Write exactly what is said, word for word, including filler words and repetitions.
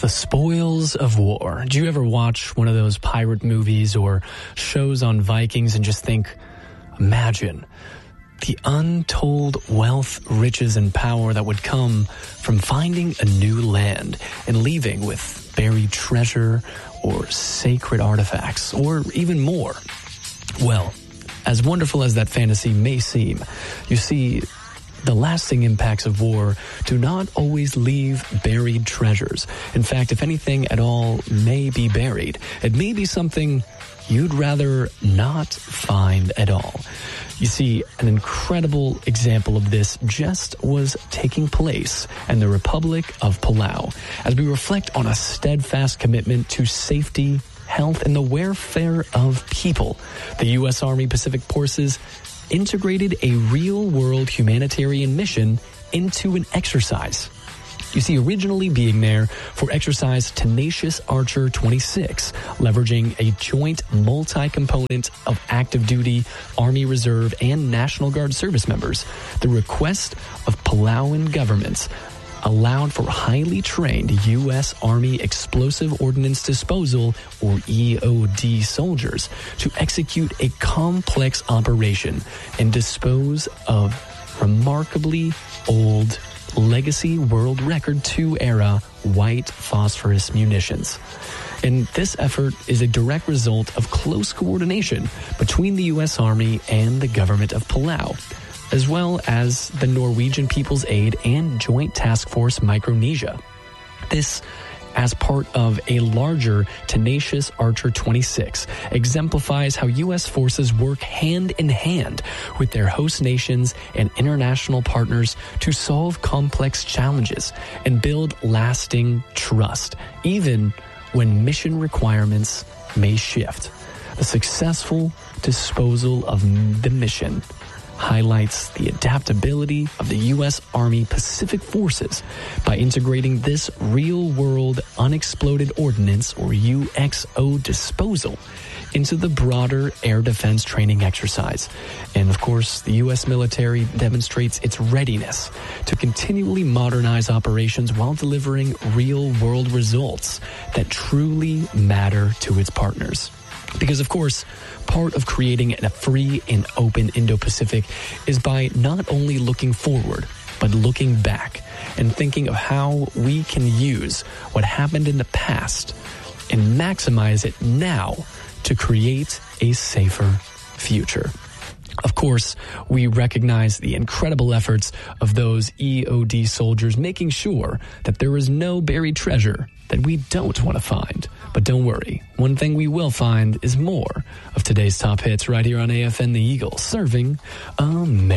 The spoils of war. Do you ever watch one of those pirate movies or shows on Vikings and just think, imagine the untold wealth, riches, and power that would come from finding a new land and leaving with buried treasure or sacred artifacts, or even more? Well, as wonderful as that fantasy may seem, you see, the lasting impacts of war do not always leave buried treasures. In fact, if anything at all may be buried, it may be something you'd rather not find at all. You see, an incredible example of this just was taking place in the Republic of Palau as we reflect on a steadfast commitment to safety, health, and the welfare of people. The U S Army Pacific Forces integrated a real-world humanitarian mission into an exercise. You see, originally being there for exercise Tenacious Archer twenty-six, leveraging a joint multi-component of active duty, Army Reserve, and National Guard service members, the request of Palauan governments allowed for highly trained U S Army Explosive Ordnance Disposal, or E O D, soldiers to execute a complex operation and dispose of remarkably old legacy World Record two era white phosphorus munitions. And this effort is a direct result of close coordination between the U S Army and the government of Palau, as well as the Norwegian People's Aid and Joint Task Force Micronesia. This as part of a larger Tenacious Archer twenty-six exemplifies how U S forces work hand in hand with their host nations and international partners to solve complex challenges and build lasting trust, even when mission requirements may shift. The successful disposal of the mission highlights the adaptability of the U S Army Pacific Forces by integrating this real-world unexploded ordnance, or U X O, disposal into the broader air defense training exercise. And of course, the U S military demonstrates its readiness to continually modernize operations while delivering real-world results that truly matter to its partners. Because, of course, part of creating a free and open Indo-Pacific is by not only looking forward, but looking back and thinking of how we can use what happened in the past and maximize it now to create a safer future. Of course, we recognize the incredible efforts of those E O D soldiers making sure that there is no buried treasure that we don't want to find. But don't worry, one thing we will find is more of today's top hits right here on A F N The Eagle, serving America.